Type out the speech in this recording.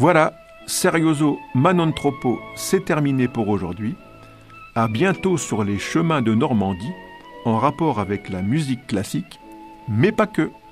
Voilà, Serioso ma non troppo, c'est terminé pour aujourd'hui. À bientôt sur les chemins de Normandie, en rapport avec la musique classique, mais pas que.